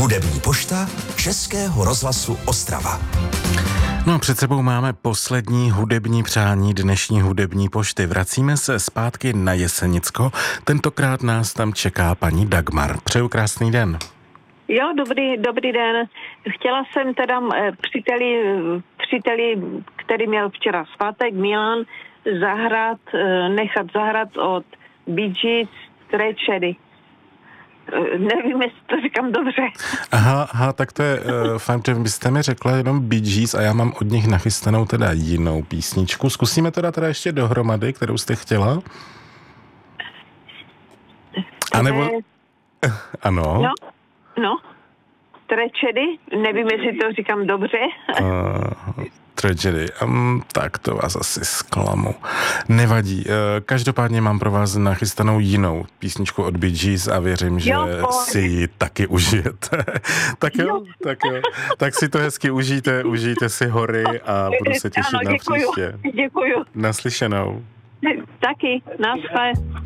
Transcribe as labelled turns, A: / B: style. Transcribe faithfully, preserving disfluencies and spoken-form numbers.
A: Hudební pošta Českého rozhlasu Ostrava.
B: No, před sebou máme poslední hudební přání dnešní hudební pošty. Vracíme se zpátky na Jesenicko. Tentokrát nás tam čeká paní Dagmar. Přeju krásný den.
C: Jo, dobrý, dobrý den. Chtěla jsem teda příteli, příteli, který měl včera svátek, Milan, zahrát, nechat zahrát od Bee Gees Tragedy. Nevím, jestli to říkám dobře.
B: Aha, aha, tak to je uh, fajn, že byste mi řekla jenom Bee Gees a já mám od nich nachystanou teda jinou písničku. Zkusíme teda teda ještě dohromady, kterou jste chtěla? A nebo... Ano.
C: No, no. Tragedy, nevím, jestli to říkám dobře.
B: Uh, tragedy, um, tak to vás asi zklamu. Nevadí, uh, každopádně mám pro vás nachystanou jinou písničku od Bee Gees a věřím, že
C: jo,
B: si ji taky užijete. tak jo, jo, tak jo. Tak si to hezky užijte, užijte si hory a budu se těšit
C: ano,
B: na
C: děkuju,
B: příště.
C: Děkuju.
B: Naslyšenou.
C: Taky, naschle.